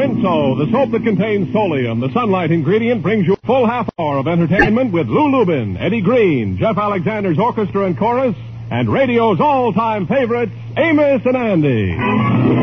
Rinso, the soap that contains solium, the sunlight ingredient, brings you a full half hour of entertainment with Lou Lubin, Eddie Green, Jeff Alexander's orchestra and chorus, and radio's all-time favorites, Amos and Andy.